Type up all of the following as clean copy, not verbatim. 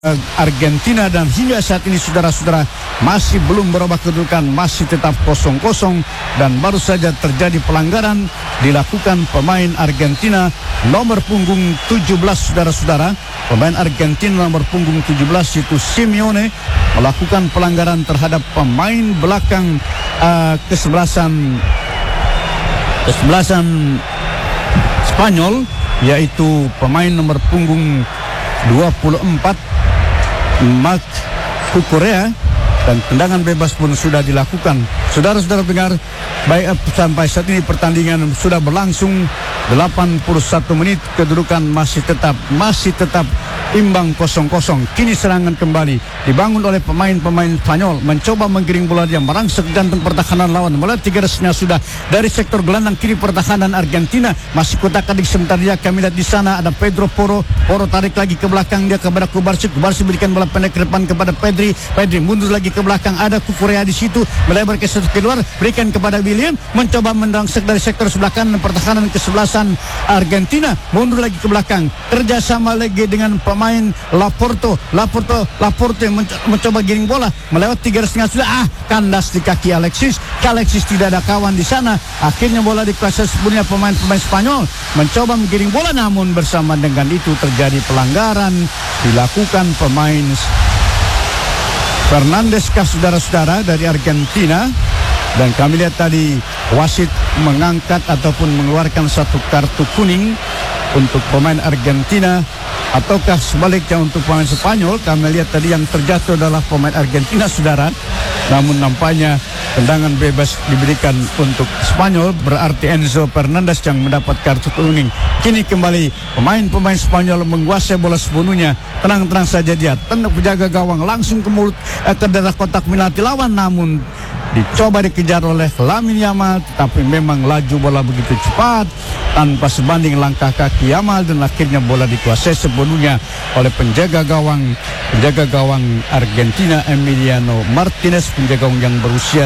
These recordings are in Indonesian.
Argentina, dan hingga saat ini saudara-saudara masih belum berubah kedudukan, masih tetap 0-0 dan baru saja terjadi pelanggaran dilakukan pemain Argentina nomor punggung 17 saudara-saudara. Pemain Argentina nomor punggung 17 itu Simeone melakukan pelanggaran terhadap pemain belakang kesebelasan Spanyol, yaitu pemain nomor punggung 24 Marc Cucurella, dan tendangan bebas pun sudah dilakukan. Saudara-saudara dengar, baik sampai saat ini pertandingan sudah berlangsung 81 menit, kedudukan masih tetap imbang 0-0. Kini serangan kembali dibangun oleh pemain-pemain Spanyol, mencoba menggiring bola, dia merangsek jantung pertahanan lawan. Melalui garisnya sudah dari sektor gelandang kiri pertahanan Argentina, masih kotak-atik sebentar dia. Kami lihat di sana ada Pedro Porro tarik lagi ke belakang dia kepada Kubarsi berikan bola pendek ke depan kepada Pedri mundur lagi ke belakang, ada Cucurella di situ, melebar ke keluar, berikan kepada William, mencoba merangsek dari sektor sebelah kanan pertahanan kesebelasan Argentina, mundur lagi ke belakang, kerjasama lagi dengan pemain Laporte mencoba giring bola melewati garis tengah, sudah kandas di kaki Alexis tidak ada kawan di sana. Akhirnya bola dikuasai sepenuhnya pemain Spanyol, mencoba menggiring bola, namun bersama dengan itu terjadi pelanggaran dilakukan pemain Fernandes saudara-saudara dari Argentina. Dan kami lihat tadi wasit mengangkat ataupun mengeluarkan satu kartu kuning untuk pemain Argentina, ataukah sebaliknya untuk pemain Spanyol. Kami lihat tadi yang terjatuh adalah pemain Argentina saudara, namun nampaknya tendangan bebas diberikan untuk Spanyol, berarti Enzo Fernandez yang mendapat kartu kuning. Kini kembali pemain Spanyol menguasai bola sepenuhnya, tenang-tenang saja dia, tendang penjaga gawang langsung ke mulut ke daerah kotak penalti lawan, namun dicoba dikejar oleh Lamine Yamal, tetapi memang laju bola begitu cepat tanpa sebanding langkah kaki Yamal, dan akhirnya bola dikuasai sepenuhnya oleh penjaga gawang Argentina Emiliano Martinez, penjaga gawang yang berusia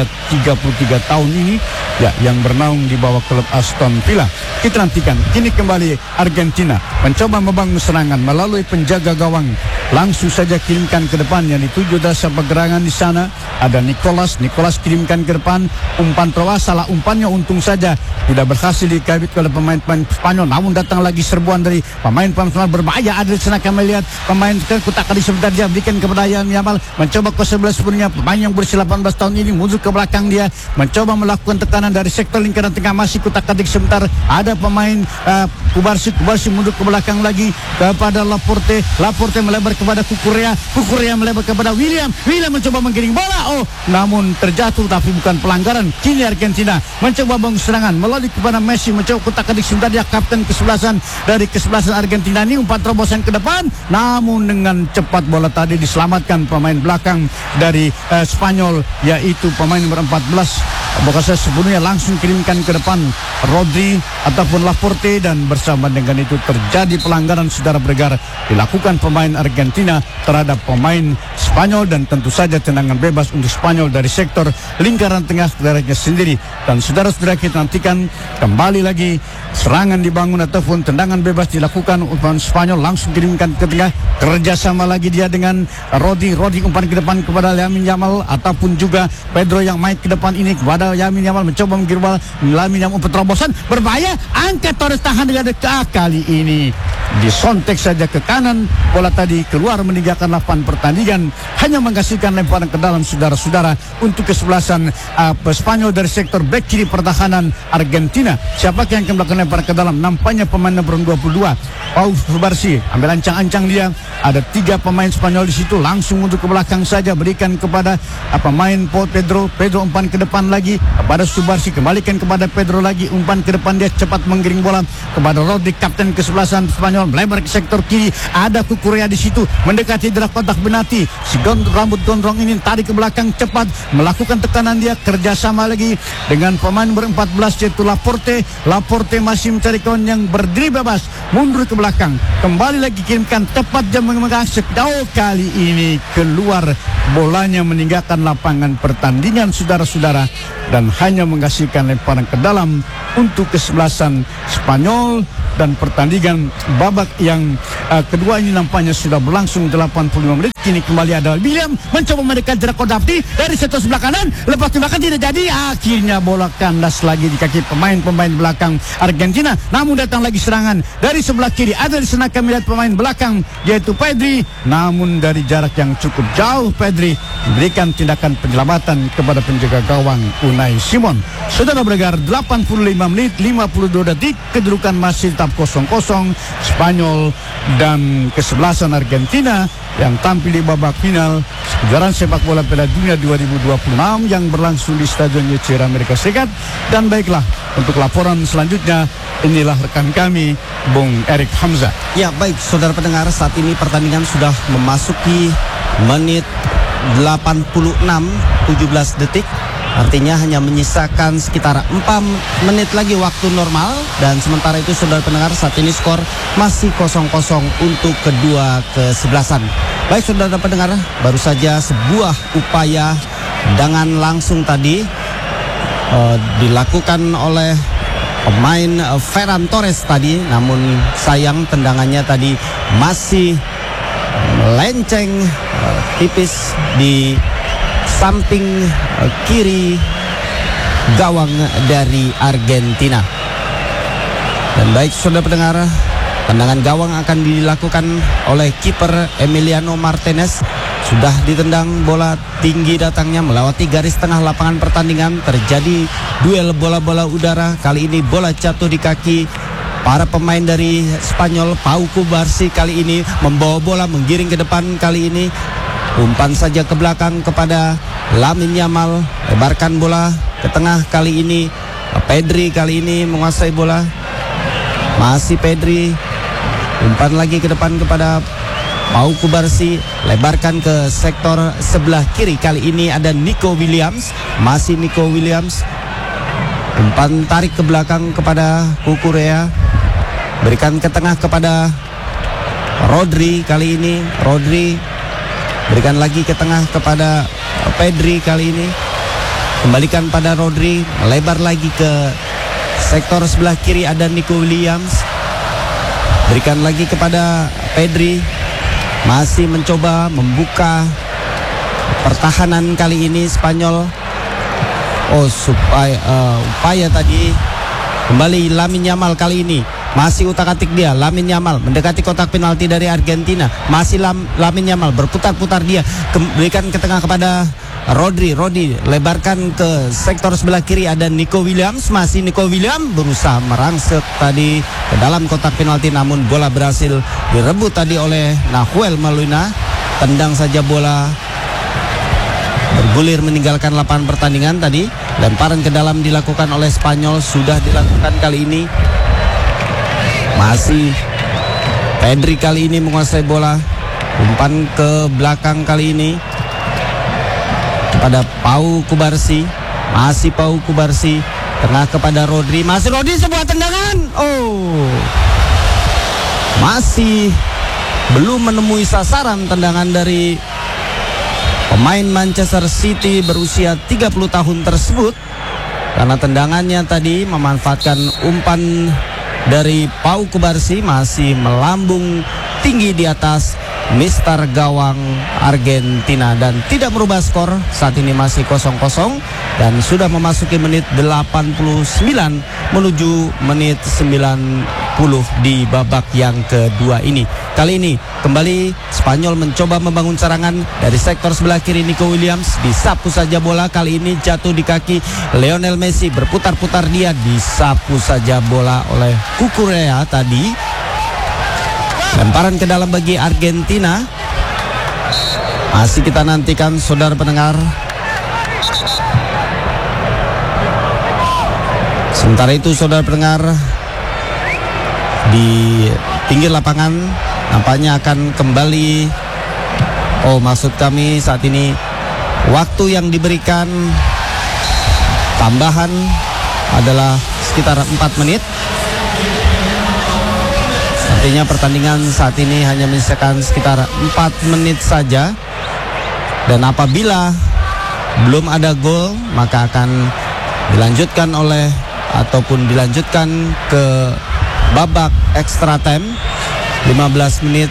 33 tahun ini ya, yang bernaung di bawah klub Aston Villa. Kita nantikan. Kini kembali Argentina mencoba membangun serangan melalui penjaga gawang, langsung saja kirimkan ke depan yang dituju dasar pergerangan di sana. Ada Nicolas kirimkan ke depan, umpan terus, salah umpannya, untung saja tidak berhasil dikabit oleh pemain Spanyol, namun datang lagi serbuan dari pemain Spanyol berbahaya. Ada di sana kami lihat pemain kotak kali sebentar dia berikan kepada Yamal, mencoba ke sebelah sebenarnya pemain yang berusia 18 tahun ini mundur ke belakang dia, mencoba melakukan tekanan dari sektor lingkaran tengah, masih kotak-atik sebentar. Ada pemain Kubarsi mundur ke belakang lagi kepada Laporte melebar kepada Cucurella melebar kepada William mencoba menggiring bola, namun terjatuh tapi bukan pelanggaran. Kini Argentina mencoba bangun serangan melalui kepada Messi, mencoba kotak-atik sebentar dia, kapten kesebelasan Argentina ini, umpan terobosan ke depan, namun dengan cepat bola tadi diselamatkan pemain belakang dari Spanyol, yaitu pemain nomor 14 Bokasa sebelumnya langsung kirimkan ke depan Rodri ataupun Laporte, dan bersama dengan itu terjadi pelanggaran saudara bergar dilakukan pemain Argentina terhadap pemain Spanyol, dan tentu saja tendangan bebas untuk Spanyol dari sektor lingkaran tengah daerahnya sendiri. Dan saudara-saudara kita nantikan kembali lagi serangan dibangun ataupun tendangan bebas dilakukan pemain Spanyol, langsung kirimkan ke tengah, kerjasama lagi dia dengan Rodri umpan ke depan kepada Lamine Yamal, ataupun juga Pedro yang main ke depan ini kepada Lamine Yamal, mencoba menggiring bola. Lamine Yamal umpan terobosan berbahaya, angkat Torres tahan dengan dekat, kali ini disontek saja ke kanan, bola tadi keluar meninggalkan lapangan pertandingan, hanya menghasilkan lemparan ke dalam saudara-saudara untuk kesebelasan Spanyol dari sektor back kiri pertahanan Argentina. Siapakah yang akan melakukan lemparan ke dalam? Nampaknya pemain nomor 22 Pau Kubarsi, ambil ancang-ancang dia. Ada 3 pemain Spanyol di situ, langsung untuk ke belakang saja, berikan kepada pemain Pedro umpan ke depan lagi kepada Kubarsi, kembalikan kepada Pedro lagi, umpan ke depan dia cepat menggiring bola kepada Rodri, kapten kesebelasan Spanyol, melebar ke sektor kiri. Ada Cucurella di situ mendekati daerah kotak penalti. Si rambut gondrong ini tarik ke belakang cepat, melakukan tekanan dia, kerjasama lagi dengan pemain nomor 14 yaitu Laporte masih mencari kawan yang berdiri bebas, mundur ke belakang, kembali lagi kirimkan tepat jam mengasek. Kali ini keluar bolanya meninggalkan lapangan pertandingan saudara-saudara, dan hanya menghasilkan lemparan ke dalam untuk kesebelasan Spanyol. Dan pertandingan babak yang kedua ini nampaknya sudah berlangsung 85 menit. Kini kembali adalah William mencoba mendekat jarak Kodafti dari sektor sebelah kanan. Lepas tembakan tidak jadi. Akhirnya bola kandas lagi di kaki pemain belakang Argentina. Namun datang lagi serangan dari sebelah kiri. Ada di sana kami lihat pemain belakang yaitu Pedri. Namun dari jarak yang cukup jauh Pedri memberikan tindakan penyelamatan kepada penjaga gawang Unai Simon. Saudara bergerak 85 menit 52 detik. Kedudukan masih tetap 0-0 Spanyol dan kesebelasan Argentina yang tampil di babak final kejuaraan sepak bola Piala Dunia 2026 yang berlangsung di Stadion YCR Amerika Serikat. Dan baiklah, untuk laporan selanjutnya inilah rekan kami Bung Erik Hamzah. Ya baik saudara pendengar, saat ini pertandingan sudah memasuki menit 86 17 detik. Artinya hanya menyisakan sekitar 4 menit lagi waktu normal. Dan sementara itu saudara pendengar, saat ini skor masih 0-0 untuk kedua kesebelasan. Baik saudara pendengar, baru saja sebuah upaya dengan langsung tadi dilakukan oleh pemain Ferran Torres tadi. Namun sayang tendangannya tadi masih melenceng tipis di samping kiri gawang dari Argentina. Dan baik saudara pendengar, tendangan gawang akan dilakukan oleh kiper Emiliano Martinez. Sudah ditendang, bola tinggi datangnya melewati garis tengah lapangan pertandingan. Terjadi duel bola-bola udara. Kali ini bola jatuh di kaki para pemain dari Spanyol. Pau Cubarsí kali ini membawa bola menggiring ke depan. Kali ini umpan saja ke belakang kepada Lamine Yamal. Lebarkan bola ke tengah. Kali ini Pedri kali ini menguasai bola. Masih Pedri. Umpan lagi ke depan kepada Pau Cubarsí. Lebarkan ke sektor sebelah kiri. Kali ini ada Nico Williams. Masih Nico Williams. Umpan tarik ke belakang kepada Cucurella. Berikan ke tengah kepada Rodri. Kali ini Rodri berikan lagi ke tengah kepada Pedri. Kali ini kembalikan pada Rodri. Lebar lagi ke sektor sebelah kiri, ada Nico Williams. Berikan lagi kepada Pedri. Masih mencoba membuka pertahanan kali ini Spanyol. Upaya tadi kembali Lamine Yamal kali ini. Masih utak-atik dia, Lamine Yamal mendekati kotak penalti dari Argentina. Masih Lamine Yamal berputar-putar dia, berikan ke tengah kepada Rodri. Rodri lebarkan ke sektor sebelah kiri, ada Nico Williams. Masih Nico Williams berusaha merangsek tadi ke dalam kotak penalti, namun bola berhasil direbut tadi oleh Nahuel Molina. Tendang saja bola bergulir meninggalkan lapangan pertandingan tadi. Lemparan ke dalam dilakukan oleh Spanyol, sudah dilakukan kali ini. Masih Pedri kali ini menguasai bola. Umpan ke belakang kali ini kepada Pau Cubarsí. Masih Pau Cubarsí. Tengah kepada Rodri. Masih Rodri, sebuah tendangan. Masih belum menemui sasaran tendangan dari pemain Manchester City berusia 30 tahun tersebut. Karena tendangannya tadi memanfaatkan umpan dari Pau Cubarsí, masih melambung tinggi di atas mister gawang Argentina dan tidak merubah skor. Saat ini masih 0-0 dan sudah memasuki menit 89 menuju menit 90 di babak yang kedua ini. Kali ini kembali Spanyol mencoba membangun serangan dari sektor sebelah kiri. Nico Williams disapu saja bola, kali ini jatuh di kaki Lionel Messi. Berputar-putar dia, disapu saja bola oleh Cucurella tadi. Lemparan ke dalam bagi Argentina. Masih kita nantikan saudara pendengar. Sementara itu saudara pendengar, di pinggir lapangan nampaknya akan kembali. Maksud kami saat ini waktu yang diberikan tambahan adalah sekitar 4 menit. Artinya pertandingan saat ini hanya menyisakan sekitar 4 menit saja. Dan apabila belum ada gol, maka akan dilanjutkan ke babak extra time. 15 menit.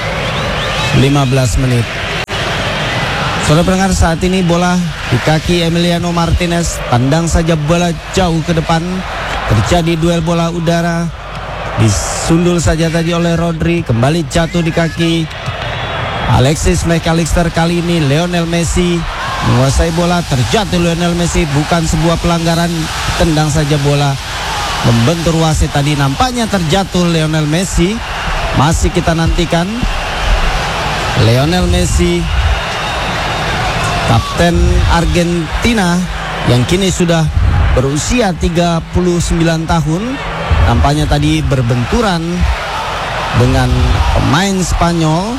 Saudara pendengar, saat ini bola di kaki Emiliano Martinez, tandang saja bola jauh ke depan. Terjadi duel bola udara, disundul saja tadi oleh Rodri, kembali jatuh di kaki Alexis McAllister. Kali ini Lionel Messi menguasai bola, terjatuh Lionel Messi, bukan sebuah pelanggaran, tendang saja bola, membentur wasit tadi. Nampaknya terjatuh Lionel Messi. Masih kita nantikan Lionel Messi, kapten Argentina yang kini sudah berusia 39 tahun, nampaknya tadi berbenturan dengan pemain Spanyol.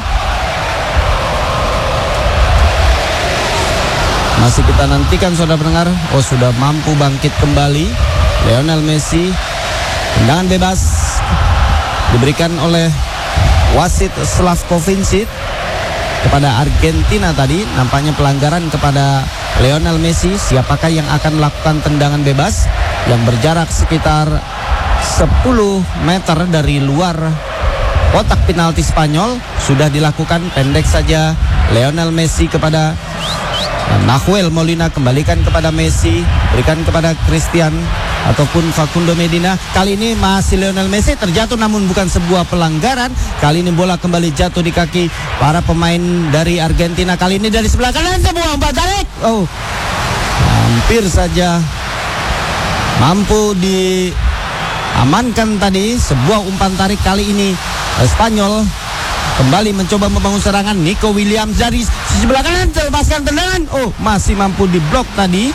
Masih kita nantikan saudara pendengar. Oh, sudah mampu bangkit kembali Lionel Messi. Tendangan bebas diberikan oleh wasit Slavko Vincic kepada Argentina tadi. Nampaknya pelanggaran kepada Lionel Messi. Siapakah yang akan melakukan tendangan bebas yang berjarak sekitar 10 meter dari luar kotak penalti Spanyol? Sudah dilakukan, pendek saja Lionel Messi kepada Nahuel Molina, kembalikan kepada Messi, berikan kepada Christian ataupun Facundo Medina. Kali ini masih Lionel Messi, terjatuh namun bukan sebuah pelanggaran. Kali ini bola kembali jatuh di kaki para pemain dari Argentina. Kali ini dari sebelah kanan, sebuah umpan tarik. Oh, hampir saja mampu diamankan tadi sebuah umpan tarik. Kali ini Spanyol kembali mencoba membangun serangan. Nico Williams dari sebelah kanan, lepaskan tendangan. Oh, masih mampu diblok tadi.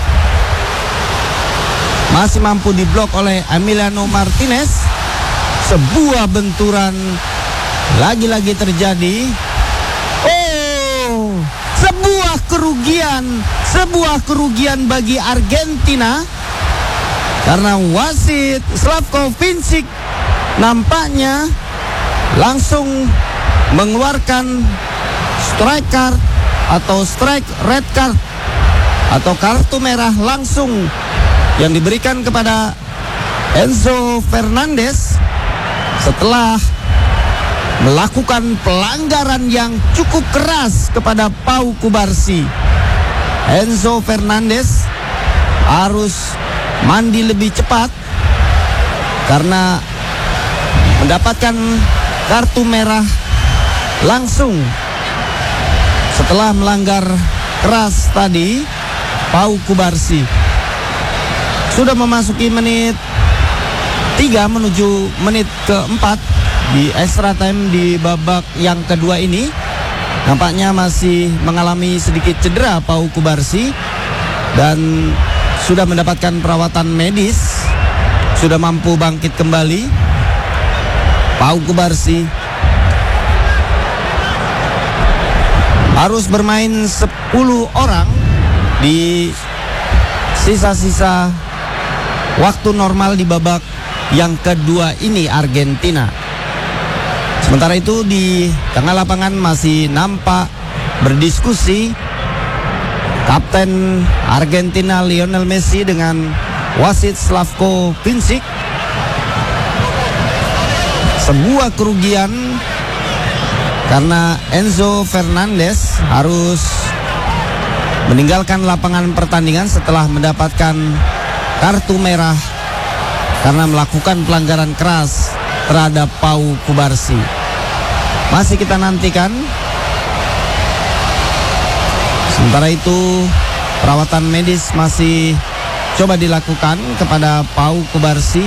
Masih mampu diblok oleh Emiliano Martinez. Sebuah benturan lagi-lagi terjadi. Oh, sebuah kerugian bagi Argentina, karena wasit Slavko Vincic nampaknya langsung mengeluarkan strike card atau strike red card atau kartu merah langsung yang diberikan kepada Enzo Fernandez setelah melakukan pelanggaran yang cukup keras kepada Pau Cubarsí. Enzo Fernandez harus mandi lebih cepat karena mendapatkan kartu merah langsung setelah melanggar keras tadi Pau Cubarsí. Sudah memasuki menit 3 menuju menit keempat di extra time di babak yang kedua ini. Nampaknya masih mengalami sedikit cedera Pau Cubarsí dan sudah mendapatkan perawatan medis, sudah mampu bangkit kembali. Pau Cubarsí harus bermain 10 orang di sisa-sisa waktu normal di babak yang kedua ini Argentina. Sementara itu di tengah lapangan masih nampak berdiskusi kapten Argentina Lionel Messi dengan wasit Slavko Vincic. Sebuah kerugian karena Enzo Fernandez harus meninggalkan lapangan pertandingan setelah mendapatkan kartu merah karena melakukan pelanggaran keras terhadap Pau Cubarsí. Masih kita nantikan. Sementara itu perawatan medis masih coba dilakukan kepada Pau Cubarsí.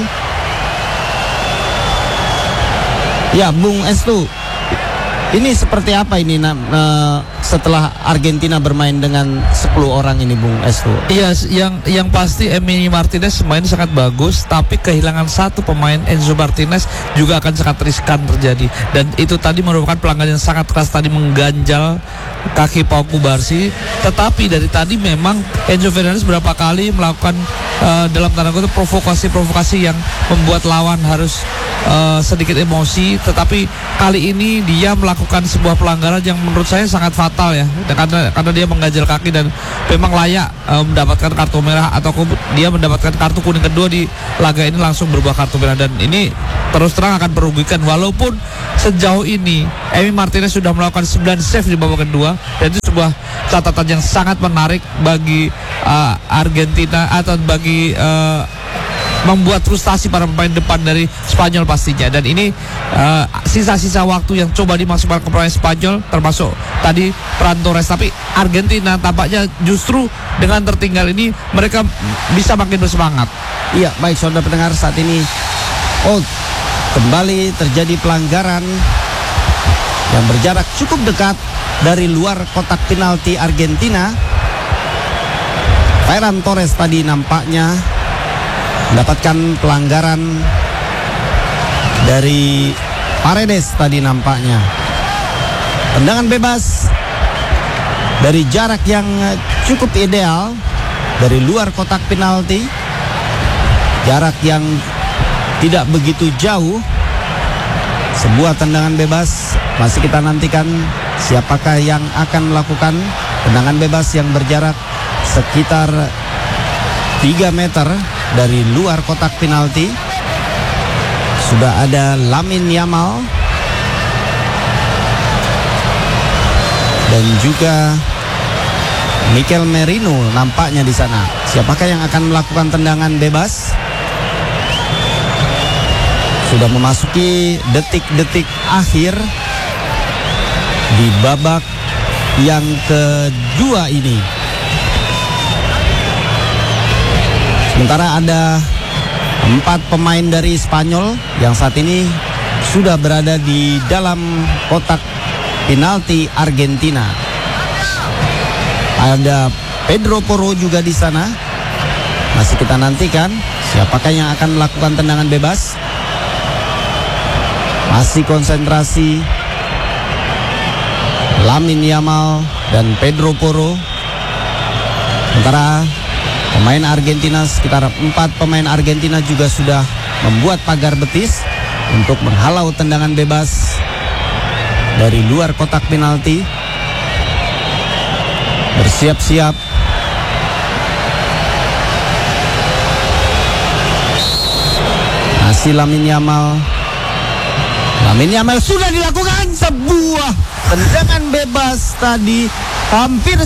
Ya, Bung Estu, ini seperti apa ini setelah Argentina bermain dengan 10 orang ini, Bung Estu? Iya, yang pasti Emi Martinez main sangat bagus, tapi kehilangan satu pemain, Enzo Martinez, juga akan sangat riskan terjadi. Dan itu tadi merupakan pelanggaran yang sangat keras tadi, mengganjal kaki Pau Cubarsí. Tetapi dari tadi memang Enzo Fernandez berapa kali melakukan dalam tanda kutip provokasi yang membuat lawan harus sedikit emosi. Tetapi kali ini dia melakukan sebuah pelanggaran yang menurut saya sangat fatal fatal ya, karena dia mengganjal kaki dan memang layak mendapatkan kartu merah, atau dia mendapatkan kartu kuning kedua di laga ini langsung berubah kartu merah, dan ini terus terang akan merugikan. Walaupun sejauh ini Emi Martinez sudah melakukan 9 save di babak kedua, dan itu sebuah catatan yang sangat menarik bagi Argentina, atau bagi membuat frustasi para pemain depan dari Spanyol pastinya. Dan ini sisa-sisa waktu yang coba dimaksimalkan pemain Spanyol, termasuk tadi peran Torres. Tapi Argentina tampaknya justru dengan tertinggal ini mereka bisa makin bersemangat. Iya, baik saudara pendengar, saat ini kembali terjadi pelanggaran yang berjarak cukup dekat dari luar kotak penalti Argentina. Ferran Torres tadi nampaknya mendapatkan pelanggaran dari Paredes tadi nampaknya. Tendangan bebas dari jarak yang cukup ideal dari luar kotak penalti, jarak yang tidak begitu jauh. Sebuah tendangan bebas, masih kita nantikan siapakah yang akan melakukan tendangan bebas yang berjarak sekitar 3 meter dari luar kotak penalti. Sudah ada Lamine Yamal dan juga Mikel Merino nampaknya di sana. Siapakah yang akan melakukan tendangan bebas? Sudah memasuki detik-detik akhir di babak yang kedua ini. Sementara ada 4 pemain dari Spanyol yang saat ini sudah berada di dalam kotak penalti Argentina. Ada Pedro Porro juga di sana. Masih kita nantikan siapakah yang akan melakukan tendangan bebas. Masih konsentrasi Lamine Yamal dan Pedro Porro. Sementara pemain Argentina, sekitar 4 pemain Argentina juga sudah membuat pagar betis untuk menghalau tendangan bebas dari luar kotak penalti. Bersiap-siap. Masih Lamine Yamal. Lamine Yamal sudah dilakukan sebuah tendangan bebas tadi. Hampir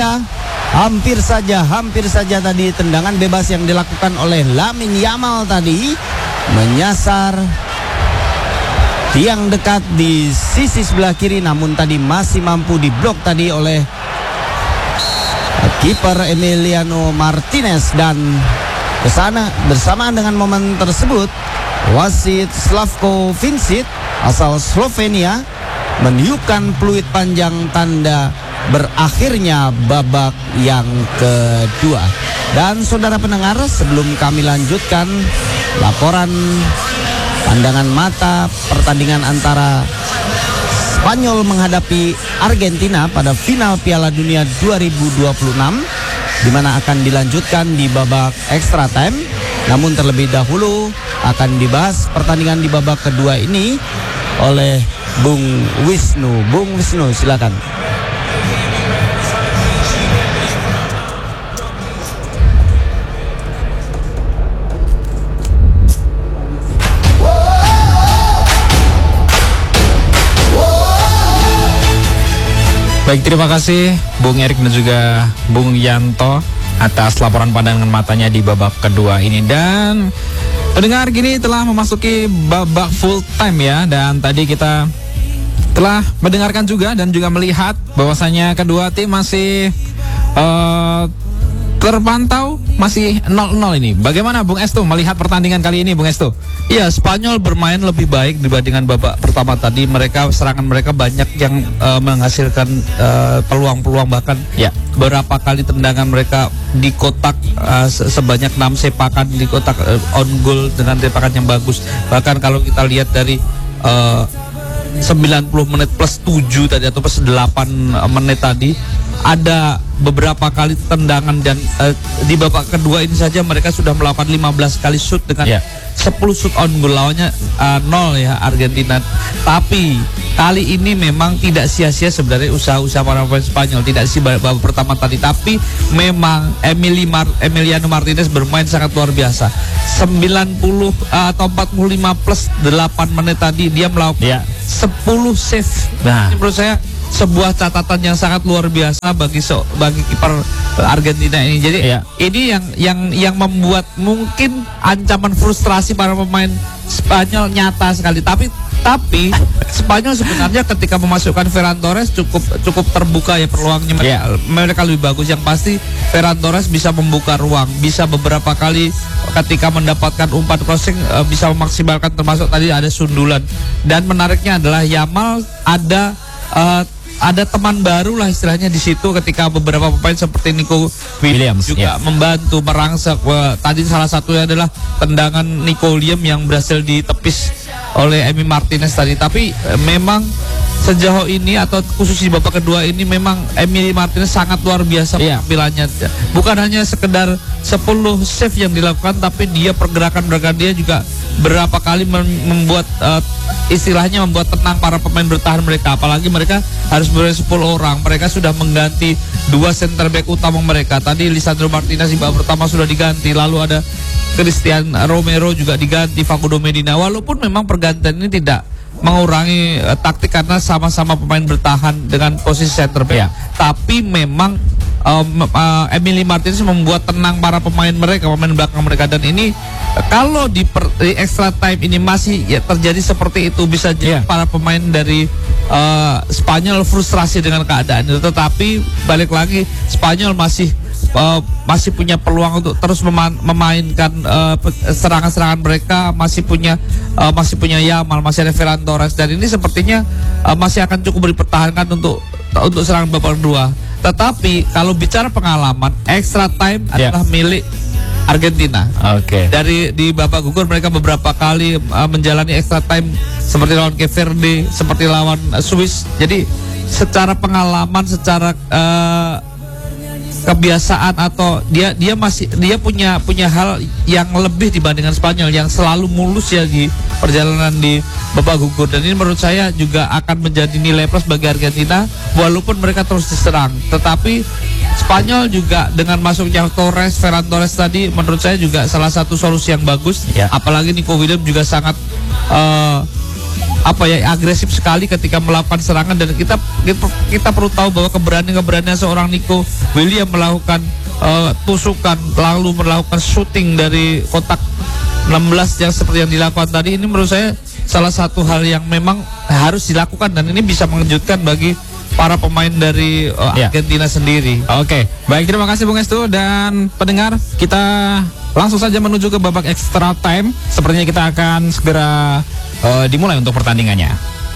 saja tadi tendangan bebas yang dilakukan oleh Lamine Yamal tadi menyasar tiang dekat di sisi sebelah kiri, namun tadi masih mampu diblok tadi oleh kiper Emiliano Martinez. Dan kesana bersamaan dengan momen tersebut, wasit Slavko Vincic asal Slovenia meniupkan peluit panjang tanda berakhirnya babak yang kedua. Dan saudara pendengar, sebelum kami lanjutkan laporan pandangan mata pertandingan antara Spanyol menghadapi Argentina pada final Piala Dunia 2026, di mana akan dilanjutkan di babak extra time. Namun terlebih dahulu akan dibahas pertandingan di babak kedua ini oleh Bung Wisnu. Bung Wisnu, silakan. Baik, terima kasih Bung Erik dan juga Bung Yanto atas laporan pandangan matanya di babak kedua ini. Dan pendengar, gini telah memasuki babak full time ya. Dan tadi kita telah mendengarkan juga dan juga melihat bahwasanya kedua tim masih terpantau masih 0-0 ini. Bagaimana Bung Estu melihat pertandingan kali ini, Bung Estu? Iya, Spanyol bermain lebih baik dibandingkan babak pertama tadi. Serangan mereka banyak yang menghasilkan peluang-peluang, bahkan ya beberapa kali tendangan mereka di kotak sebanyak 6 sepakan di kotak on goal dengan tembakan yang bagus. Bahkan kalau kita lihat dari 90 menit plus 7 tadi atau plus 8 menit tadi, ada beberapa kali tendangan dan di babak kedua ini saja mereka sudah melakukan 15 kali shoot dengan 10 shoot on goal, lawannya 0 ya Argentina. Tapi kali ini memang tidak sia-sia sebenarnya usaha-usaha para pemain Spanyol, tidak sih babak pertama tadi, tapi memang Emiliano Martinez bermain sangat luar biasa. 90 atau 45 plus 8 menit tadi dia melakukan 10 save. Ini menurut saya sebuah catatan yang sangat luar biasa bagi kiper Argentina ini. Jadi ini yang membuat mungkin ancaman frustrasi para pemain Spanyol nyata sekali. Tapi Spanyol sebenarnya ketika memasukkan Ferran Torres cukup terbuka ya peluangnya, mereka lebih bagus. Yang pasti Ferran Torres bisa membuka ruang, bisa beberapa kali ketika mendapatkan umpan crossing bisa memaksimalkan, termasuk tadi ada sundulan. Dan menariknya adalah Yamal ada teman baru lah istilahnya di situ ketika beberapa pemain seperti Nico Williams juga membantu merangsek. Tadi salah satunya adalah tendangan Nico Williams yang berhasil ditepis oleh Emi Martinez tadi. Tapi memang sejauh ini atau khusus di babak kedua ini memang Emi Martinez sangat luar biasa penampilannya. Bukan hanya sekedar 10 save yang dilakukan, tapi dia pergerakan dia juga berapa kali membuat istilahnya membuat tenang para pemain bertahan mereka. Apalagi mereka harus bermain 10 orang. Mereka sudah mengganti 2 center back utama mereka. Tadi Lisandro Martinez di babak pertama sudah diganti, lalu ada Christian Romero juga diganti, Facundo Medina. Walaupun memang pergantian ini tidak mengurangi taktik karena sama-sama pemain bertahan dengan posisi center back, tapi memang Emily Martinez membuat tenang para pemain belakang mereka. Dan ini kalau di extra time ini masih terjadi seperti itu, bisa jadi para pemain dari Spanyol frustrasi dengan keadaan itu. Tetapi balik lagi, Spanyol masih punya peluang untuk terus memainkan serangan-serangan mereka, masih punya Yamal, masih ada Ferran Torres, dan ini sepertinya masih akan cukup dipertahankan untuk serangan babak kedua. Tetapi kalau bicara pengalaman, extra time adalah milik Argentina. Dari di babak gugur mereka beberapa kali menjalani extra time seperti lawan Cape Verde, seperti lawan Swiss. Jadi secara pengalaman, secara kebiasaan atau dia punya hal yang lebih dibandingkan Spanyol yang selalu mulus ya di perjalanan di babak gugur. Dan ini menurut saya juga akan menjadi nilai plus bagi Argentina walaupun mereka terus diserang. Tetapi Spanyol juga dengan masuknya Ferran Torres tadi menurut saya juga salah satu solusi yang bagus. Apalagi Nico Williams juga sangat agresif sekali ketika melakukan serangan. Dan kita perlu tahu bahwa keberanian seorang Nico Williams melakukan tusukan lalu melakukan shooting dari kotak 16 yang seperti yang dilakukan tadi, ini menurut saya salah satu hal yang memang harus dilakukan, dan ini bisa mengejutkan bagi para pemain dari Argentina sendiri. Baik, terima kasih Bung Estu dan pendengar. Kita langsung saja menuju ke babak extra time. Sepertinya kita akan segera dimulai untuk pertandingannya.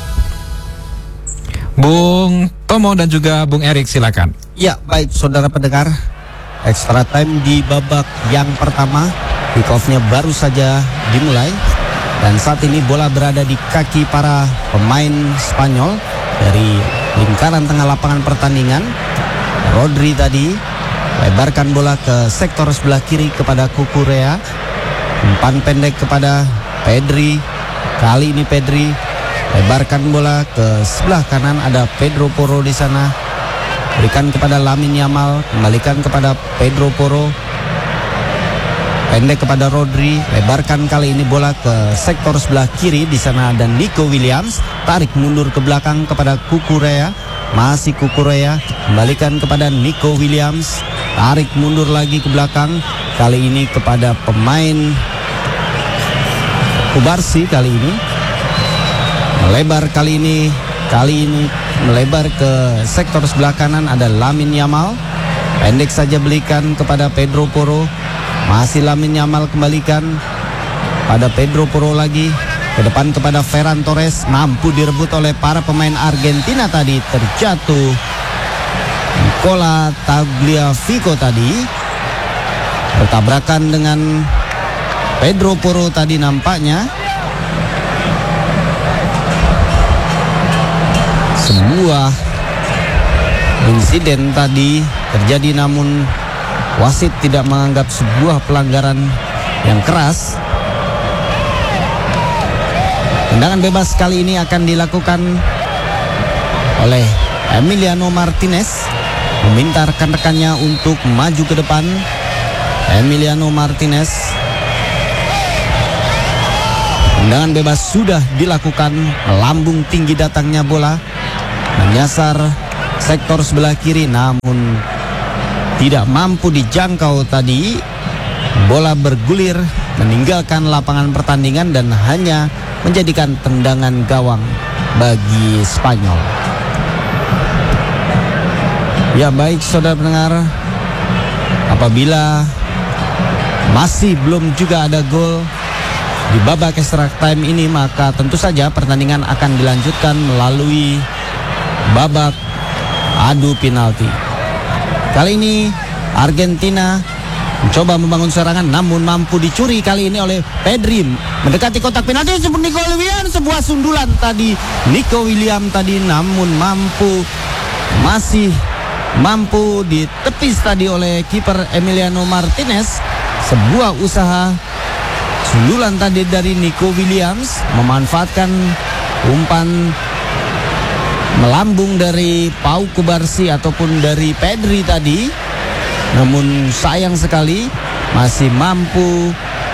Bung Tomo dan juga Bung Erik, silakan. Ya, baik saudara pendengar. Extra time di babak yang pertama, kick off-nya baru saja dimulai, dan saat ini bola berada di kaki para pemain Spanyol dari lingkaran tengah lapangan pertandingan. Rodri tadi lebarkan bola ke sektor sebelah kiri kepada Cucurella, umpan pendek kepada Pedri. Kali ini Pedri lebarkan bola ke sebelah kanan, ada Pedro Porro di sana. Berikan kepada Lamine Yamal, kembalikan kepada Pedro Porro. Pendek kepada Rodri, lebarkan kali ini bola ke sektor sebelah kiri. Di sana ada Nico Williams, tarik mundur ke belakang kepada Cucurella. Masih Cucurella, kembalikan kepada Nico Williams, tarik mundur lagi ke belakang. Kali ini kepada pemain Kubarsi, kali ini melebar, kali ini melebar ke sektor sebelah kanan, ada Lamine Yamal. Pendek saja belikan kepada Pedro Porro. Masih Lamine Yamal, kembalikan pada Pedro Porro lagi. Ke depan kepada Ferran Torres, mampu direbut oleh para pemain Argentina tadi. Terjatuh Nicola Tagliafico tadi. Bertabrakan dengan Pedro Porro tadi nampaknya. Sebuah insiden tadi terjadi, namun wasit tidak menganggap sebuah pelanggaran yang keras. Tendangan bebas kali ini akan dilakukan oleh Emiliano Martinez, meminta rekan-rekannya untuk maju ke depan. Emiliano Martinez, tendangan bebas sudah dilakukan, melambung tinggi datangnya bola, menyasar sektor sebelah kiri, namun tidak mampu dijangkau tadi. Bola bergulir meninggalkan lapangan pertandingan dan hanya menjadikan tendangan gawang bagi Spanyol. Ya baik saudara pendengar, apabila masih belum juga ada gol di babak extra time ini, maka tentu saja pertandingan akan dilanjutkan melalui babak adu penalti. Kali ini Argentina mencoba membangun serangan, namun mampu dicuri kali ini oleh Pedri. Mendekati kotak penalti seperti Nico Williams, sebuah sundulan tadi Nico Williams tadi, namun masih mampu ditepis tadi oleh kiper Emiliano Martinez. Sebuah usaha sundulan tadi dari Nico Williams, memanfaatkan umpan melambung dari Pau Kubarsi ataupun dari Pedri tadi, namun sayang sekali masih mampu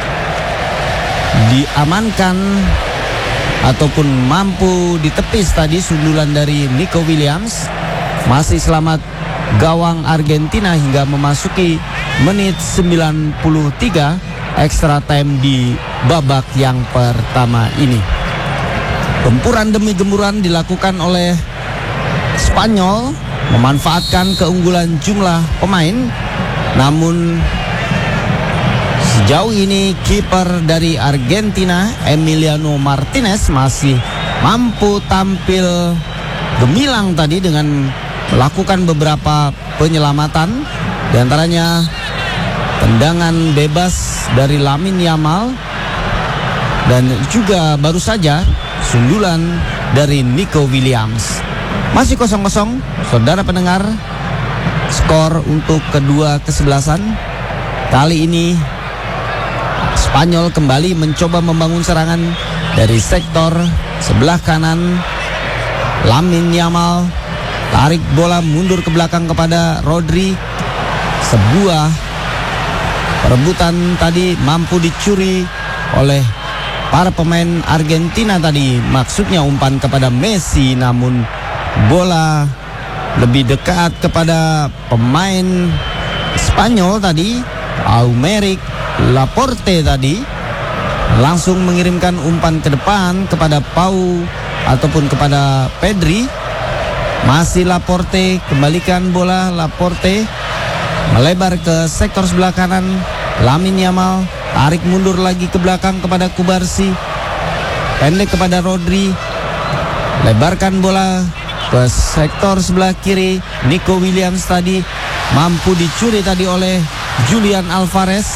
diamankan ataupun mampu ditepis tadi sundulan dari Nico Williams. Masih selamat gawang Argentina hingga memasuki menit 93 extra time di babak yang pertama ini. Gempuran demi gempuran dilakukan oleh Spanyol, memanfaatkan keunggulan jumlah pemain, namun sejauh ini kiper dari Argentina Emiliano Martinez masih mampu tampil gemilang tadi dengan melakukan beberapa penyelamatan, diantaranya tendangan bebas dari Lamine Yamal dan juga baru saja sundulan dari Nico Williams. Masih 0-0 saudara pendengar, skor untuk kedua kesebelasan. Kali ini Spanyol kembali mencoba membangun serangan dari sektor sebelah kanan. Lamine Yamal tarik bola mundur ke belakang kepada Rodri. Sebuah perebutan tadi mampu dicuri oleh para pemain Argentina tadi, maksudnya umpan kepada Messi, namun bola lebih dekat kepada pemain Spanyol tadi, Aymeric Laporte tadi, langsung mengirimkan umpan ke depan kepada Pau ataupun kepada Pedri. Masih Laporte, kembalikan bola Laporte, melebar ke sektor sebelah kanan. Lamine Yamal tarik mundur lagi ke belakang kepada Kubarsi, pendek kepada Rodri, lebarkan bola ke sektor sebelah kiri. Nico Williams tadi mampu dicuri tadi oleh Julian Alvarez.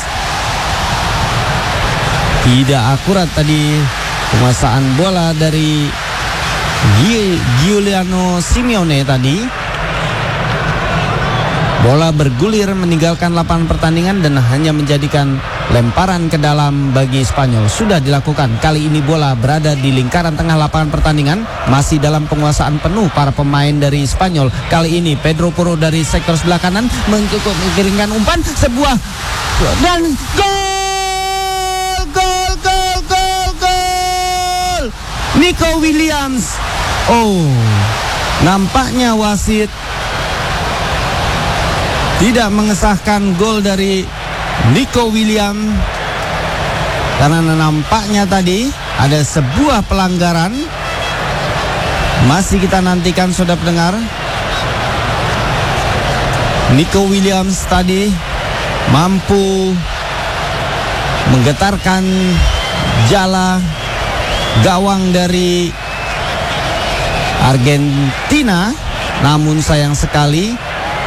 Tidak akurat tadi penguasaan bola dari Giuliano Simeone tadi. Bola bergulir meninggalkan lapangan pertandingan dan hanya menjadikan lemparan ke dalam bagi Spanyol. Sudah dilakukan. Kali ini bola berada di lingkaran tengah lapangan pertandingan, masih dalam penguasaan penuh para pemain dari Spanyol. Kali ini Pedro Porro dari sektor sebelah kanan mengirimkan umpan, sebuah dan gol! Nico Williams. Oh, nampaknya wasit tidak mengesahkan gol dari Nico Williams karena nampaknya tadi ada sebuah pelanggaran. Masih kita nantikan saudara pendengar. Nico Williams tadi mampu menggetarkan jala gawang dari Argentina, namun sayang sekali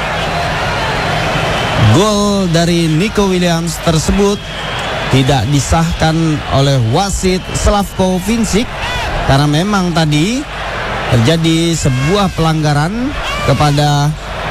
gol dari Nico Williams tersebut tidak disahkan oleh wasit Slavko Vincic karena memang tadi terjadi sebuah pelanggaran kepada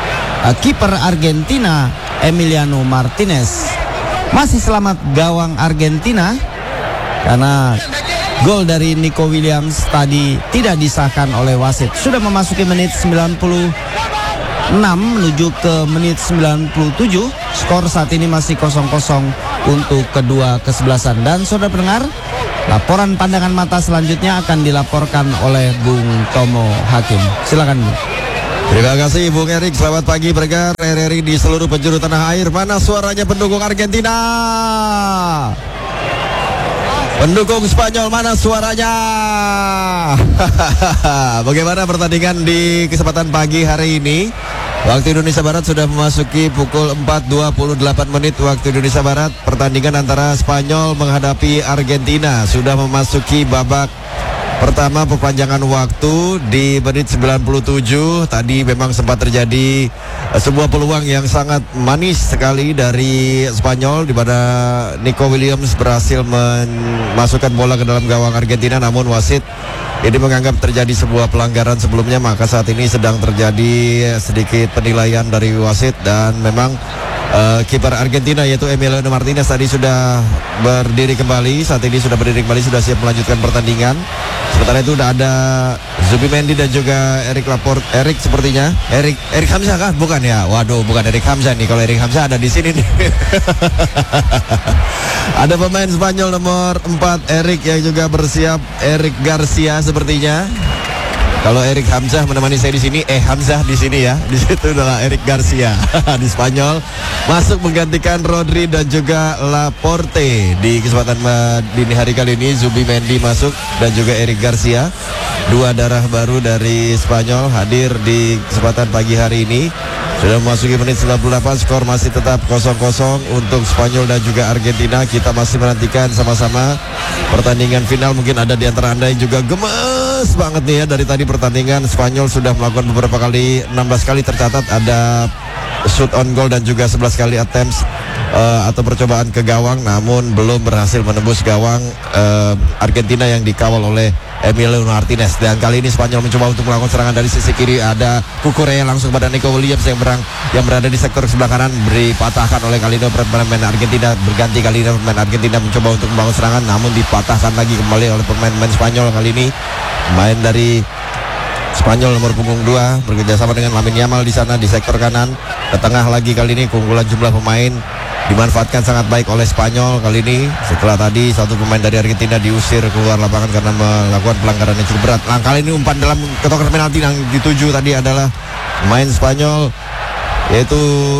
kiper Argentina Emiliano Martinez. Masih selamat gawang Argentina karena gol dari Nico Williams tadi tidak disahkan oleh wasit. Sudah memasuki menit 96 menuju ke menit 97. Skor saat ini masih 0-0 untuk kedua kesebelasan. Dan saudara pendengar, laporan pandangan mata selanjutnya akan dilaporkan oleh Bung Tomo Hakim. Silakan Bu. Terima kasih Bung Erik. Selamat pagi pendengar RRI di seluruh penjuru tanah air. Mana suaranya pendukung Argentina? Pendukung Spanyol, mana suaranya? Bagaimana pertandingan di kesempatan pagi hari ini? Waktu Indonesia Barat sudah memasuki pukul 4.28 menit waktu Indonesia Barat. Pertandingan antara Spanyol menghadapi Argentina sudah memasuki babak pertama perpanjangan waktu di menit 97. Tadi memang sempat terjadi sebuah peluang yang sangat manis sekali dari Spanyol, di mana Nico Williams berhasil memasukkan bola ke dalam gawang Argentina, namun wasit ini menganggap terjadi sebuah pelanggaran sebelumnya, maka saat ini sedang terjadi sedikit penilaian dari wasit. Dan memang kiper Argentina yaitu Emiliano Martinez tadi sudah berdiri kembali. Saat ini sudah berdiri kembali, sudah siap melanjutkan pertandingan. Sementara itu udah ada Zubimendi dan juga Erik Laporte. Erik sepertinya Erik Hamzah kah? Bukan ya? Waduh, bukan Erik Hamzah nih. Kalau Erik Hamzah ada di sini nih. Ada pemain Spanyol nomor 4 Erik yang juga bersiap, Erik Garcia sepertinya. Kalau Erik Hamzah menemani saya di sini, Hamzah di sini ya. Di situ adalah Erik Garcia di Spanyol. Masuk menggantikan Rodri dan juga Laporte. Di kesempatan dini hari kali ini Zubimendi masuk dan juga Erik Garcia. Dua darah baru dari Spanyol hadir di kesempatan pagi hari ini. Sudah memasuki menit 98, skor masih tetap 0-0 untuk Spanyol dan juga Argentina. Kita masih menantikan sama-sama pertandingan final. Mungkin ada di antara Anda yang juga gemes banget nih ya. Dari tadi pertandingan Spanyol sudah melakukan beberapa kali, 16 kali tercatat ada shoot on goal dan juga 11 kali attempts atau percobaan ke gawang, namun belum berhasil menembus gawang Argentina yang dikawal oleh Emiliano Martinez. Dan kali ini Spanyol mencoba untuk melakukan serangan dari sisi kiri. Ada Cucurella langsung pada Nico Williams yang berada di sektor sebelah kanan, dipatahkan oleh kali ini pemain Argentina. Berganti kali ini pemain Argentina mencoba untuk membangun serangan, namun dipatahkan lagi kembali oleh pemain Spanyol. Kali ini main dari Spanyol nomor punggung 2 bekerjasama dengan Lamine Yamal di sana di sektor kanan. Ke tengah lagi kali ini keunggulan jumlah pemain dimanfaatkan sangat baik oleh Spanyol kali ini. Setelah tadi satu pemain dari Argentina diusir keluar lapangan karena melakukan pelanggaran yang cukup berat. Kali ini umpan dalam kotak penalti yang dituju tadi adalah pemain Spanyol, yaitu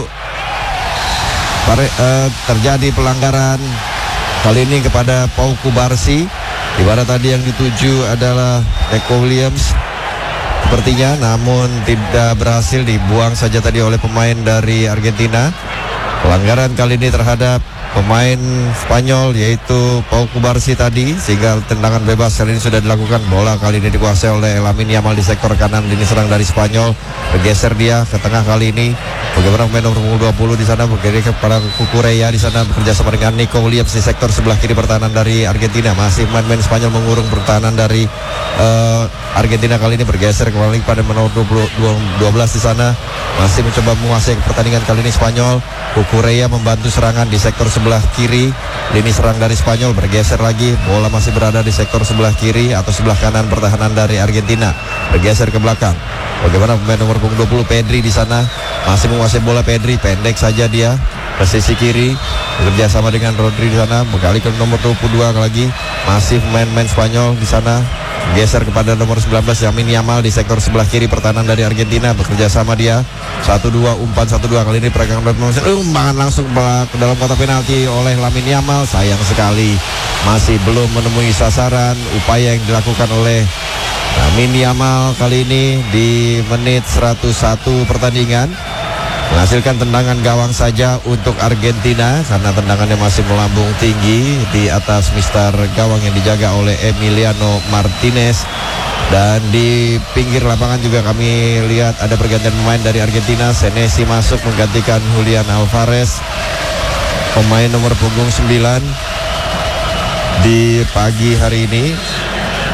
terjadi pelanggaran kali ini kepada Pau Kubarsi, di mana tadi yang dituju adalah Nico Williams sepertinya, namun tidak berhasil, dibuang saja tadi oleh pemain dari Argentina. Pelanggaran kali ini terhadap pemain Spanyol yaitu Pau Kubarsi tadi, sehingga tendangan bebas kali ini sudah dilakukan. Bola kali ini dikuasai oleh Lamine Yamal di sektor kanan. Ini serang dari Spanyol, bergeser dia ke tengah kali ini. Bagaimana pemain nomor 20 di sana bergeser kepada Cucurella di sana bekerja sama dengan Nico Williams di sektor sebelah kiri pertahanan dari Argentina. Masih pemain Spanyol mengurung pertahanan dari Argentina kali ini, bergeser kembali pada nomor 12 di sana. Masih mencoba menguasai pertandingan kali ini Spanyol. Cucurella membantu serangan di sektor sebelah kiri. Lini serang dari Spanyol bergeser lagi. Bola masih berada di sektor sebelah kiri atau sebelah kanan pertahanan dari Argentina. Bergeser ke belakang. Bagaimana pemain nomor 20 Pedri di sana masih menguasai bola. Pedri pendek saja dia ke sisi kiri, bekerja sama dengan Rodri di sana. Berkali ke nomor 22 lagi. Masih pemain Spanyol di sana. Geser kepada nomor 19 Lamine Yamal di sektor sebelah kiri pertahanan dari Argentina, bekerja sama dia 1-2 umpan 1-2 kali ini peregangan umpan langsung ke dalam kotak penalti oleh Lamine Yamal. Sayang sekali masih belum menemui sasaran upaya yang dilakukan oleh Lamine Yamal kali ini di menit 101 pertandingan. Menghasilkan tendangan gawang saja untuk Argentina karena tendangannya masih melambung tinggi di atas mister gawang yang dijaga oleh Emiliano Martinez. Dan di pinggir lapangan juga kami lihat ada pergantian pemain dari Argentina. Senesi masuk menggantikan Julian Alvarez, pemain nomor punggung 9 di pagi hari ini.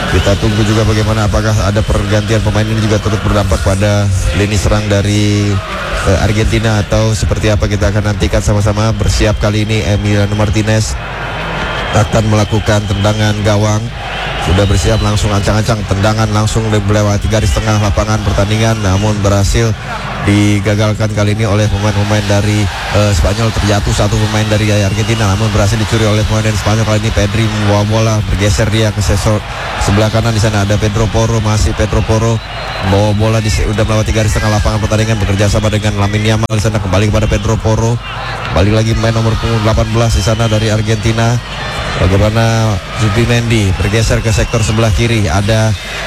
Kita tunggu juga bagaimana apakah ada pergantian pemain ini juga turut berdampak pada lini serang dari Argentina atau seperti apa, kita akan nantikan sama-sama. Bersiap kali ini Emiliano Martinez akan melakukan tendangan gawang. Sudah bersiap, langsung ancang-ancang tendangan langsung melewati garis tengah lapangan pertandingan, namun berhasil digagalkan kali ini oleh pemain-pemain dari Spanyol. Terjatuh satu pemain dari Argentina, namun berhasil dicuri oleh pemain dari Spanyol. Kali ini Pedri membawa bola, bergeser dia ke sebelah kanan. Di sana ada Pedro Porro, masih Pedro Porro membawa bola udah melewati garis tengah lapangan pertandingan, bekerja sama dengan Lamine Yamal. Di sana kembali kepada Pedro Porro, balik lagi pemain nomor 18 di sana dari Argentina. Bagaimana Zubimendi bergeser ke sektor sebelah kiri, ada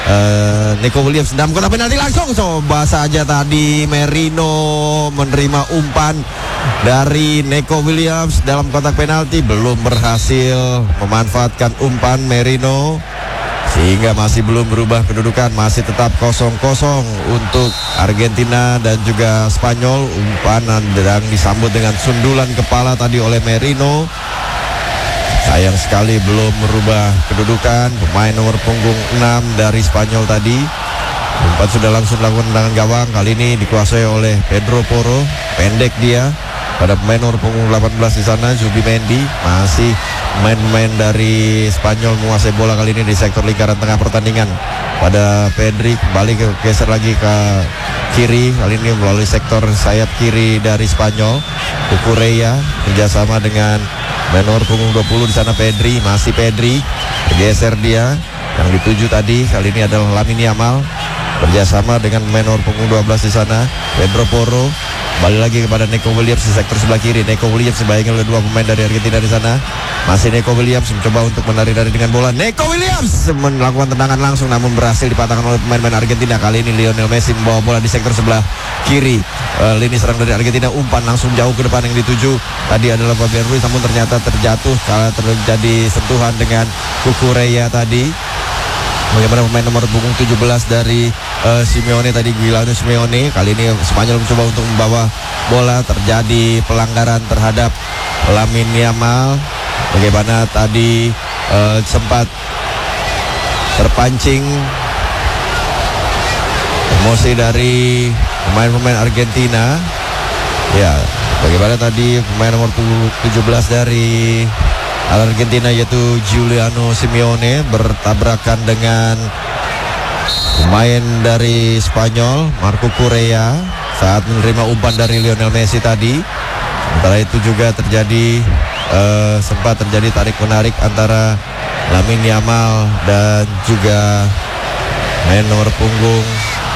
Nico Williams dalam kotak penalti, langsung coba saja tadi Merino menerima umpan dari Nico Williams dalam kotak penalti, belum berhasil memanfaatkan umpan Merino sehingga masih belum berubah kedudukan, masih tetap 0-0 untuk Argentina dan juga Spanyol. Umpan sedang disambut dengan sundulan kepala tadi oleh Merino. Sayang sekali belum merubah kedudukan pemain nomor punggung 6 dari Spanyol tadi. Umpan sudah langsung lakukan tendangan gawang, kali ini dikuasai oleh Pedro Porro, pendek dia. Pada pemain nomor punggung 18 di sana Zubimendi, masih main-main dari Spanyol menguasai bola kali ini di sektor lingkaran tengah pertandingan. Pada Pedri kembali geser lagi ke kiri, kali ini melalui sektor sayap kiri dari Spanyol. Cucurella kerjasama dengan menor punggung 20 di sana Pedri, masih Pedri bergeser dia. Yang dituju tadi kali ini adalah Lamine Yamal kerjasama dengan menor punggung 12 di sana Pedro Porro. Balik lagi kepada Nico Williams di sektor sebelah kiri. Nico Williams dibayangkan oleh dua pemain dari Argentina di sana. Masih Nico Williams mencoba untuk menari-nari dengan bola. Nico Williams melakukan tendangan langsung, namun berhasil dipatahkan oleh pemain-pemain Argentina. Kali ini Lionel Messi membawa bola di sektor sebelah kiri. Lini serang dari Argentina, umpan langsung jauh ke depan. Yang dituju tadi adalah Fabian Ruiz, namun ternyata terjatuh karena terjadi sentuhan dengan Cucurella tadi. Bagaimana pemain nomor punggung 17 dari Simeone tadi, Giuliano Simeone. Kali ini Spanyol mencoba untuk membawa bola, terjadi pelanggaran terhadap Lamine Yamal. Bagaimana tadi sempat terpancing emosi dari pemain-pemain Argentina. Ya, bagaimana tadi pemain nomor 17 dari Argentina yaitu Giuliano Simeone bertabrakan dengan pemain dari Spanyol Marco Correa saat menerima umpan dari Lionel Messi tadi. Sementara itu juga terjadi sempat terjadi tarik-menarik antara Lamine Yamal dan juga main nomor punggung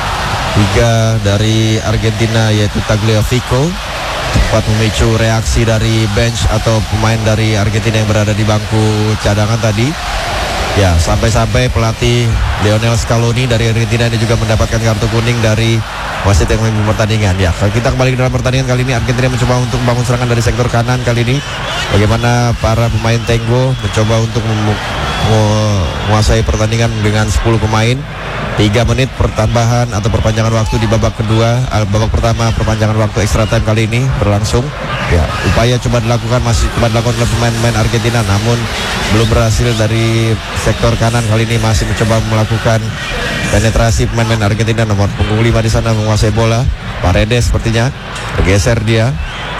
3 dari Argentina yaitu Tagliafico. Sempat memicu reaksi dari bench atau pemain dari Argentina yang berada di bangku cadangan tadi. Ya, sampai-sampai pelatih Lionel Scaloni dari Argentina ini juga mendapatkan kartu kuning dari wasit yang memimpin pertandingan. Ya, kita kembali dalam pertandingan kali ini. Argentina mencoba untuk membangun serangan dari sektor kanan kali ini. Bagaimana para pemain Tengo mencoba untuk menguasai pertandingan dengan 10 pemain. 3 menit pertambahan atau perpanjangan waktu di babak kedua. Babak pertama perpanjangan waktu extra time kali ini berlangsung. Ya, upaya coba dilakukan oleh pemain-pemain Argentina, namun belum berhasil. Dari sektor kanan kali ini masih mencoba melakukan penetrasi pemain-pemain Argentina. Nomor punggung 5 di sana menguasai bola. Paredes sepertinya bergeser dia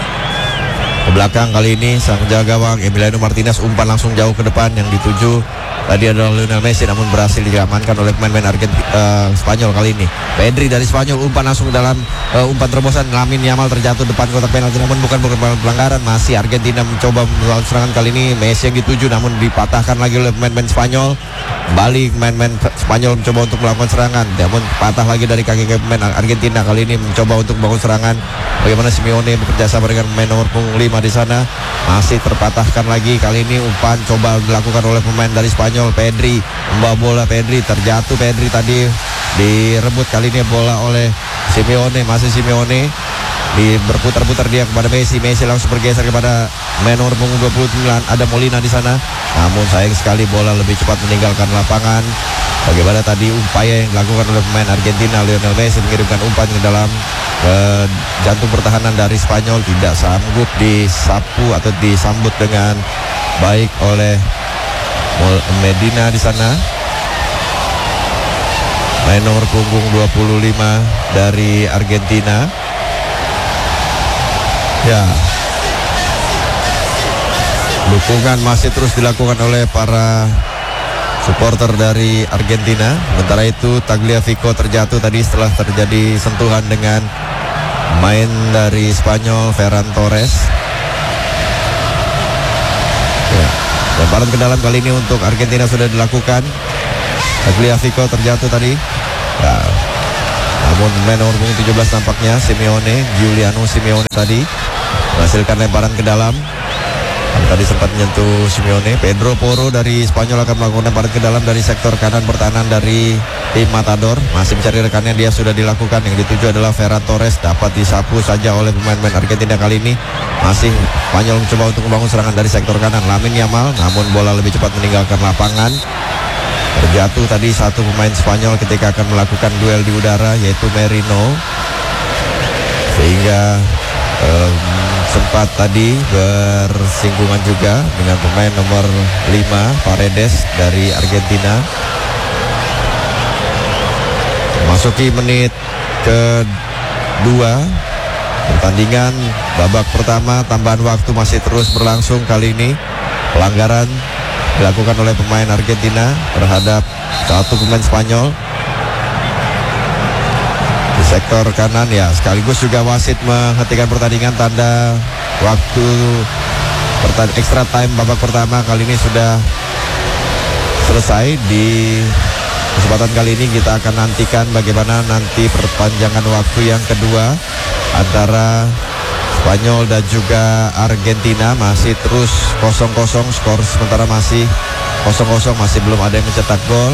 ke belakang. Kali ini sang penjaga gawang Emiliano Martinez umpan langsung jauh ke depan. Yang dituju tadi adalah Lionel Messi, namun berhasil diamankan oleh pemain-pemain Spanyol kali ini. Pedri dari Spanyol umpan langsung dalam umpan terobosan. Lamine Yamal terjatuh depan kotak penalti, namun bukan pelanggaran. Masih Argentina mencoba melakukan serangan kali ini. Messi yang dituju namun dipatahkan lagi oleh pemain-pemain Spanyol. Kembali pemain-pemain Spanyol mencoba untuk melakukan serangan, namun patah lagi dari kaki pemain Argentina. Kali ini mencoba untuk membangun serangan. Bagaimana Simeone bekerja sama dengan pemain nomor punggung 5 di sana, masih terpatahkan lagi. Kali ini umpan coba dilakukan oleh pemain dari Spanyol. Pedri membawa bola, Pedri terjatuh. Pedri tadi direbut kali ini bola oleh Simeone. Masih Simeone berputar-putar dia kepada Messi. Messi langsung bergeser kepada pemain nomor punggung 29. Ada Molina di sana, namun sayang sekali bola lebih cepat meninggalkan lapangan. Bagaimana tadi upaya yang dilakukan oleh pemain Argentina, Lionel Messi mengirimkan umpan ke dalam jantung pertahanan dari Spanyol, tidak sanggup disapu atau disambut dengan baik oleh Medina di sana. main nomor punggung 25 dari Argentina. Ya, dukungan masih terus dilakukan oleh para supporter dari Argentina. Sementara itu Tagliafico terjatuh tadi setelah terjadi sentuhan dengan main dari Spanyol Ferran Torres. Ya, lemparan ke dalam kali ini untuk Argentina sudah dilakukan. Tagliafico terjatuh tadi. Ya, namun main nomor 17 nampaknya Giuliano Simeone tadi menghasilkan lemparan ke dalam. Tadi sempat menyentuh Simeone. Pedro Porro dari Spanyol akan melakukan lemparan ke dalam dari sektor kanan pertahanan dari tim Matador. Masih mencari rekannya, dia sudah dilakukan. Yang dituju adalah Ferran Torres, dapat disapu saja oleh pemain-pemain Argentina kali ini. Masih Spanyol mencoba untuk membangun serangan dari sektor kanan. Lamine Yamal, namun bola lebih cepat meninggalkan lapangan. Terjatuh tadi satu pemain Spanyol ketika akan melakukan duel di udara, yaitu Merino. Sehingga sempat tadi bersinggungan juga dengan pemain nomor 5 Paredes dari Argentina. Memasuki menit kedua pertandingan babak pertama, tambahan waktu masih terus berlangsung. Kali ini pelanggaran dilakukan oleh pemain Argentina terhadap satu pemain Spanyol di sektor kanan. Ya, sekaligus juga wasit menghentikan pertandingan. Tanda waktu extra time babak pertama kali ini sudah selesai. Di kesempatan kali ini kita akan nantikan bagaimana nanti perpanjangan waktu yang kedua antara Spanyol dan juga Argentina. Masih terus 0-0, skor sementara masih 0-0, masih belum ada yang mencetak gol.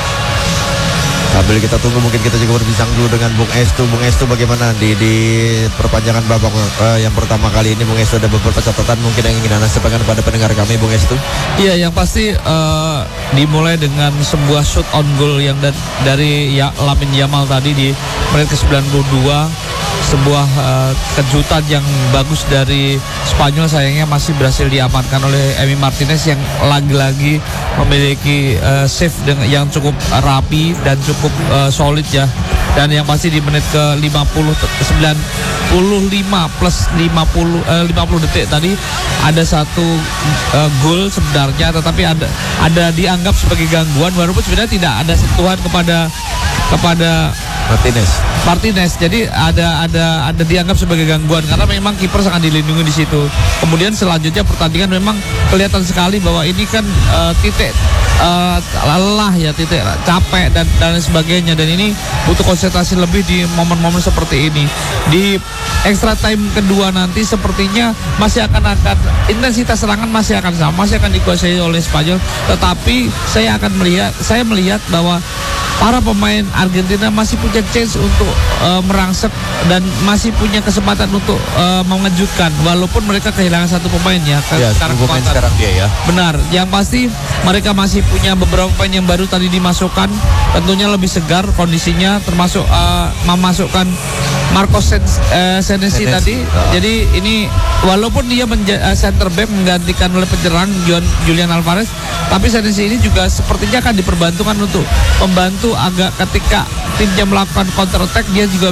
Sambil kita tunggu, mungkin kita juga berbincang dulu dengan Bung Estu. Bung Estu, bagaimana di perpanjangan babak yang pertama kali ini? Bung Estu, ada beberapa catatan mungkin yang ingin Anda sampaikan kepada pendengar kami, Bung Estu? Iya, yang pasti dimulai dengan sebuah shoot on goal yang dari Lamine Yamal tadi di menit ke-92. Sebuah kejutan yang bagus dari Spanyol, sayangnya masih berhasil diamankan oleh Emi Martinez yang lagi-lagi memiliki save yang cukup rapi dan cukup solid ya. Dan yang pasti di menit ke-95 plus 50 detik tadi ada satu gol sebenarnya, tetapi ada dianggap sebagai gangguan, walaupun sebenarnya tidak ada sentuhan kepada Martinez. Jadi ada dianggap sebagai gangguan karena memang kiper sangat dilindungi di situ. Kemudian selanjutnya pertandingan memang kelihatan sekali bahwa ini kan titik lelah ya, titik capek dan sebagainya, dan ini butuh konsentrasi lebih di momen-momen seperti ini. Di extra time kedua nanti sepertinya masih akan intensitas serangan masih akan sama, masih akan dikuasai oleh Spanyol, tetapi saya melihat bahwa para pemain Argentina masih punya chance untuk merangsek dan masih punya kesempatan untuk mengejutkan, walaupun mereka kehilangan satu pemain ya. Sekarang dia ya. Benar, yang pasti mereka masih punya beberapa pemain yang baru tadi dimasukkan, tentunya lebih segar kondisinya, termasuk memasukkan Marcos Senesi tadi. Jadi ini walaupun dia center back menggantikan oleh penyerang Julian Alvarez, tapi Senesi ini juga sepertinya akan diperbantukan untuk membantu agak ketika timnya melakukan counter attack, dia juga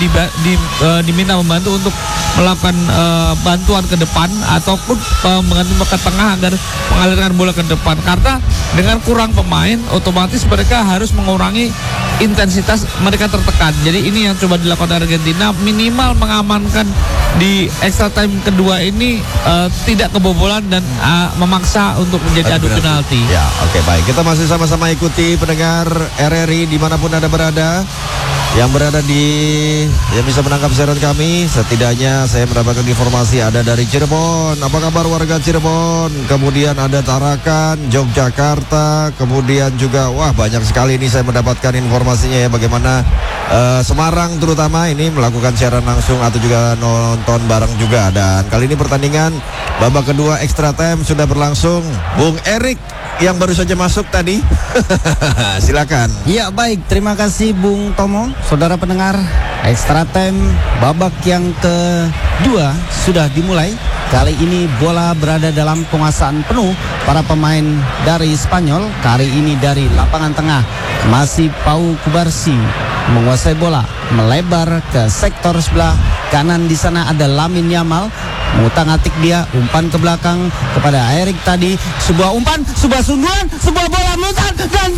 diminta membantu untuk melakukan bantuan ke depan ataupun mengantar ke tengah agar mengalirkan bola ke depan. Karena dengan kurang pemain, otomatis mereka harus mengurangi intensitas, mereka tertekan. Jadi ini yang coba dilakukan Argentina, minimal mengamankan di extra time kedua ini tidak kebobolan dan memaksa untuk menjadi adu penalti. Ya, oke, baik. Kita masih sama-sama ikuti pendengar RRI dimanapun Anda berada, yang berada yang bisa menangkap siaran kami. Setidaknya saya mendapatkan informasi ada dari Cirebon. Apa kabar warga Cirebon? Kemudian ada Tarakan, Yogyakarta, kemudian juga banyak sekali ini saya mendapatkan informasinya ya, bagaimana Semarang terutama ini melakukan siaran langsung atau juga nonton bareng juga. Dan kali ini pertandingan babak kedua extra time sudah berlangsung. Bung Erik yang baru saja masuk tadi. Silakan. Ya, baik, terima kasih Bung Tomo. Saudara pendengar, extra time babak yang kedua sudah dimulai. Kali ini bola berada dalam penguasaan penuh para pemain dari Spanyol. Kali ini dari lapangan tengah masih Pau Kubarsi menguasai bola, melebar ke sektor sebelah kanan. Di sana ada Lamine Yamal, ngutang-atik dia, umpan ke belakang kepada Erik tadi, sebuah umpan, sebuah sundulan, sebuah bola melontar dan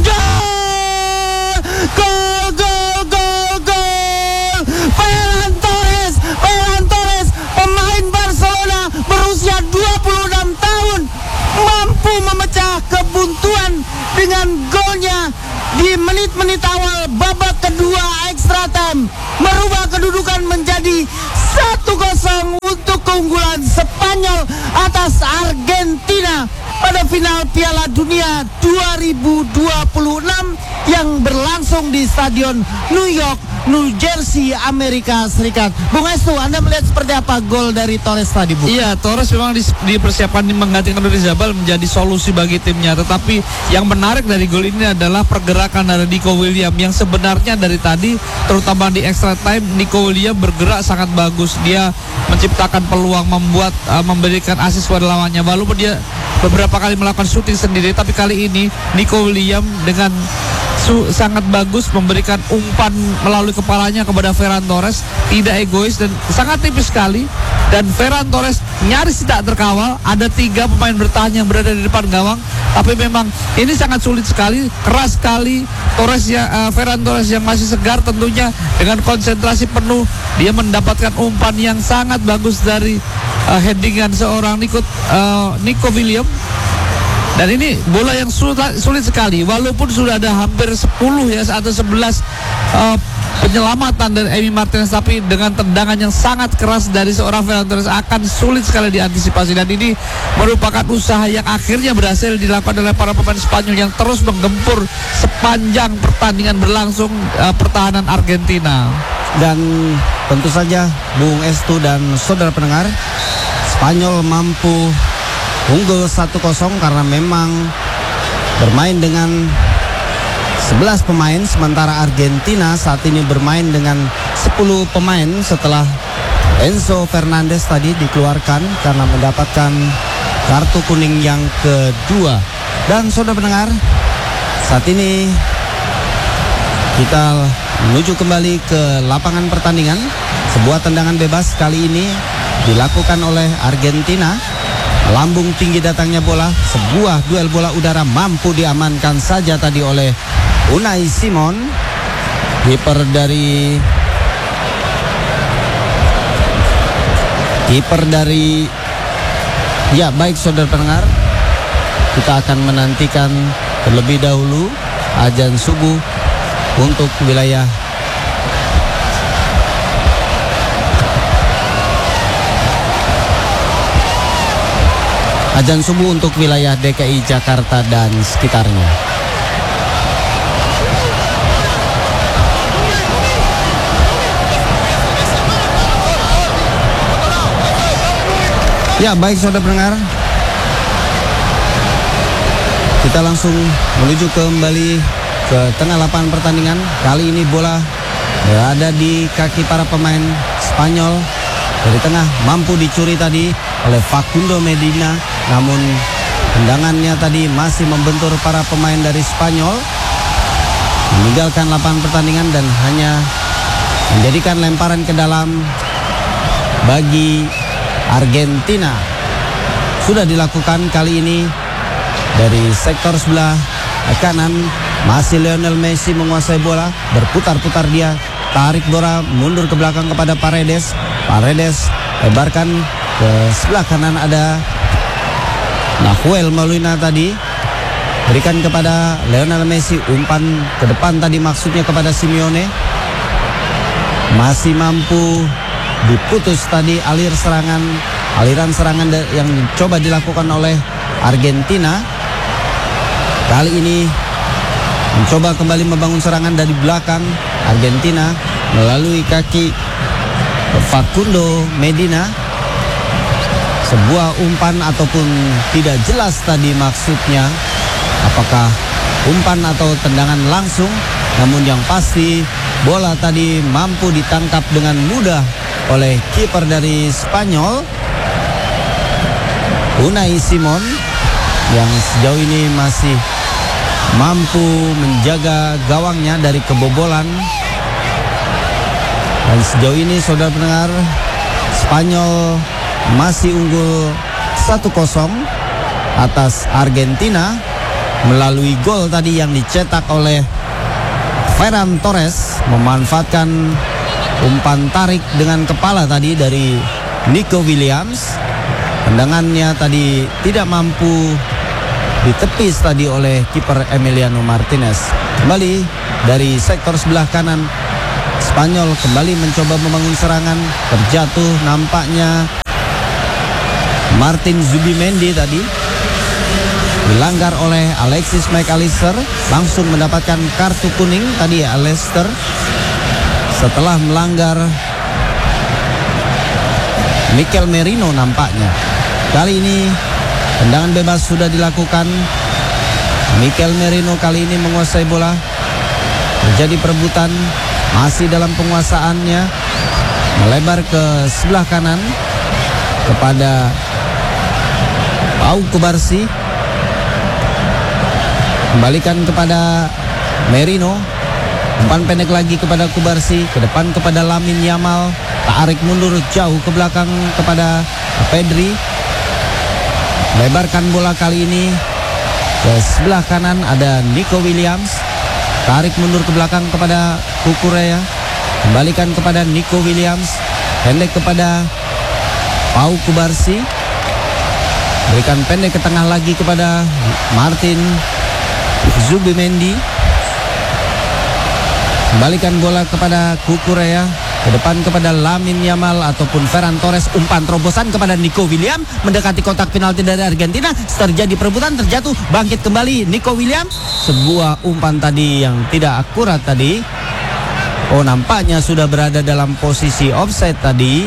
gol! Gol, gol, gol, gol! Ferran Torres, pemain Barcelona berusia 26 tahun, mampu memecah kebuntuan dengan golnya di menit-menit awal babak kedua extra time, merubah kedudukan menjadi 1-0 untuk keunggulan Spanyol atas Argentina pada final Piala Dunia 2026 yang berlangsung di Stadion New York, New Jersey, Amerika Serikat. Bung Estu, Anda melihat seperti apa gol dari Torres tadi, Bu? Iya, Torres memang dipersiapkan menggantikan Oyarzabal menjadi solusi bagi timnya. Tetapi yang menarik dari gol ini adalah pergerakan dari Nico Williams yang sebenarnya dari tadi, terutama di extra time, Nico Williams bergerak sangat bagus. Dia menciptakan peluang, memberikan assist pada lawannya. Walaupun dia beberapa kali melakukan shooting sendiri, tapi kali ini Nico Williams dengan sangat bagus memberikan umpan melalui kepalanya kepada Ferran Torres, tidak egois dan sangat tipis sekali. Dan Ferran Torres nyaris tidak terkawal. Ada 3 pemain bertahan yang berada di depan gawang, tapi memang ini sangat sulit sekali, keras sekali. Ferran Torres yang masih segar tentunya dengan konsentrasi penuh, dia mendapatkan umpan yang sangat bagus dari headingan seorang Nico Williams. Dan ini bola yang sulit sekali, walaupun sudah ada hampir 10 atau 11 penyelamatan dari Emi Martinez, tapi dengan tendangan yang sangat keras dari seorang Ferran Torres akan sulit sekali diantisipasi. Dan ini merupakan usaha yang akhirnya berhasil dilakukan oleh para pemain Spanyol yang terus menggempur sepanjang pertandingan berlangsung pertahanan Argentina. Dan tentu saja Bung Estu dan saudara pendengar, Spanyol mampu unggul 1-0 karena memang bermain dengan 11 pemain, sementara Argentina saat ini bermain dengan 10 pemain setelah Enzo Fernandez tadi dikeluarkan karena mendapatkan kartu kuning yang kedua. Dan saudara pendengar, saat ini kita menuju kembali ke lapangan pertandingan. Sebuah tendangan bebas kali ini dilakukan oleh Argentina. Lambung tinggi datangnya bola, sebuah duel bola udara mampu diamankan saja tadi oleh Unai Simon, kiper dari ya baik saudara pendengar, kita akan menantikan terlebih dahulu azan subuh untuk wilayah azan subuh untuk wilayah DKI Jakarta dan sekitarnya. Ya baik saudara pendengar, kita langsung menuju kembali ke tengah lapangan pertandingan. Kali ini bola berada di kaki para pemain Spanyol. Dari tengah mampu dicuri tadi oleh Facundo Medina, namun tendangannya tadi masih membentur para pemain dari Spanyol, meninggalkan lapangan pertandingan dan hanya menjadikan lemparan ke dalam bagi Argentina. Sudah dilakukan kali ini dari sektor sebelah kanan, masih Lionel Messi menguasai bola, berputar-putar dia, tarik bola mundur ke belakang kepada Paredes lebarkan ke sebelah kanan, ada Nahuel Molina tadi, berikan kepada Lionel Messi, umpan ke depan tadi maksudnya kepada Simeone, masih mampu diputus tadi aliran serangan yang coba dilakukan oleh Argentina. Kali ini mencoba kembali membangun serangan dari belakang Argentina melalui kaki Facundo Medina. Sebuah umpan ataupun tidak jelas tadi maksudnya apakah umpan atau tendangan langsung, namun yang pasti bola tadi mampu ditangkap dengan mudah oleh kiper dari Spanyol. Unai Simon yang sejauh ini masih mampu menjaga gawangnya dari kebobolan. Dan sejauh ini saudara pendengar, Spanyol masih unggul 1-0 atas Argentina melalui gol tadi yang dicetak oleh Ferran Torres, memanfaatkan umpan tarik dengan kepala tadi dari Nico Williams. Tendangannya tadi tidak mampu ditepis tadi oleh kiper Emiliano Martinez. Kembali dari sektor sebelah kanan, Spanyol kembali mencoba membangun serangan. Terjatuh nampaknya Martin Zubimendi tadi, dilanggar oleh Alexis McAllister, langsung mendapatkan kartu kuning tadi ya Allister setelah melanggar Mikel Merino nampaknya. Kali ini tendangan bebas sudah dilakukan. Mikel Merino kali ini menguasai bola. Terjadi perebutan, masih dalam penguasaannya, melebar ke sebelah kanan kepada Pau Kubarsi. Kembalikan kepada Merino. Umpan pendek lagi kepada Kubarsi, ke depan kepada Lamine Yamal, tarik mundur jauh ke belakang kepada Pedri. Lebarkan bola kali ini ke sebelah kanan, ada Nico Williams, tarik mundur ke belakang kepada Cucurella. Kembalikan kepada Nico Williams, pendek kepada Pau Kubarsi. Berikan pendek ke tengah lagi kepada Martin Zubimendi. Kembalikan bola kepada Cucurella, ke depan kepada Lamine Yamal ataupun Ferran Torres. Umpan terobosan kepada Nico Williams, mendekati kotak penalti dari Argentina. Terjadi perebutan, terjatuh, bangkit kembali Nico Williams. Sebuah umpan tadi yang tidak akurat tadi. Oh, nampaknya sudah berada dalam posisi offside tadi.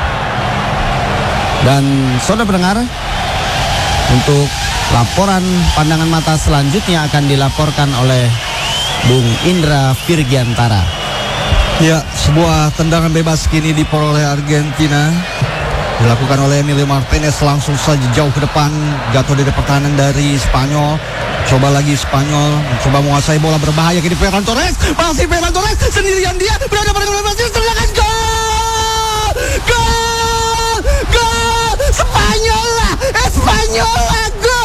Dan saudara pendengar, untuk laporan pandangan mata selanjutnya akan dilaporkan oleh Bung Indra Virgiantara. Ya, sebuah tendangan bebas kini diperoleh Argentina, dilakukan oleh Emilio Martinez, langsung saja jauh ke depan, jatuh dari pertahanan dari Spanyol. Coba lagi Spanyol mencoba menguasai bola, berbahaya kini Ferran Torres, masih Ferran Torres sendirian, dia berada pada bola, tendangan gol! Gol! Gol! Spanyol lah! Gol!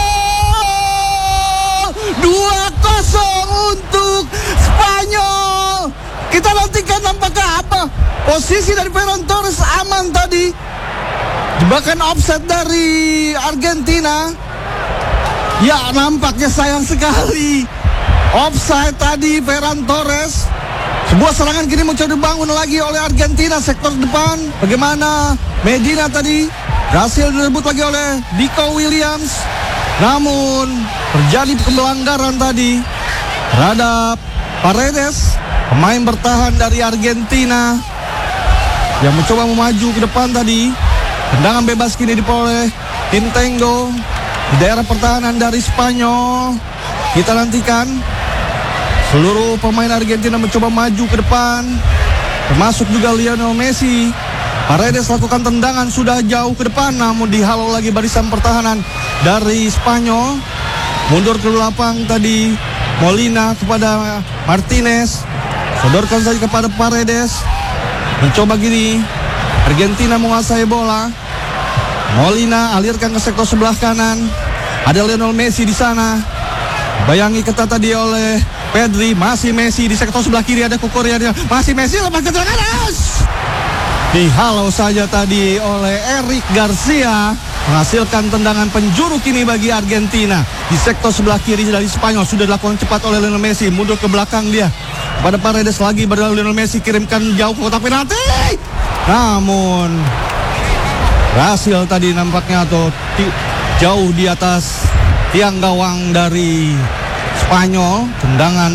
2-0 untuk Spanyol. Kita nantikan apakah apa. Posisi dari Ferran Torres aman tadi. Jebakan offset dari Argentina. Ya, nampaknya sayang sekali. Offside tadi Ferran Torres. Sebuah serangan kini mencoba dibangun lagi oleh Argentina sektor depan. Bagaimana Medina tadi berhasil direbut lagi oleh Nico Williams. Namun terjadi pelanggaran tadi terhadap Paredes, pemain bertahan dari Argentina yang mencoba memaju ke depan tadi. Tendangan bebas kini diperoleh Tintengo di daerah pertahanan dari Spanyol. Kita nantikan seluruh pemain Argentina mencoba maju ke depan, termasuk juga Lionel Messi. Paredes lakukan tendangan sudah jauh ke depan, namun dihalau lagi barisan pertahanan dari Spanyol. Mundur ke belakang tadi Molina kepada Martinez, sodorkan saja kepada Paredes. Mencoba gini Argentina menguasai bola. Molina alirkan ke sektor sebelah kanan, ada Lionel Messi di sana. Bayangi ketat tadi oleh Pedri, masih Messi di sektor sebelah kiri, ada Cucurella, masih Messi, lepas ke tengah, dihalau saja tadi oleh Eric Garcia, menghasilkan tendangan penjuru kini bagi Argentina. Di sektor sebelah kiri dari Spanyol sudah dilakukan cepat oleh Lionel Messi, mundur ke belakang dia pada Paredes lagi, pada Lionel Messi kirimkan jauh ke kotak penalti. Namun berhasil tadi nampaknya atau jauh di atas tiang gawang dari Spanyol. Tendangan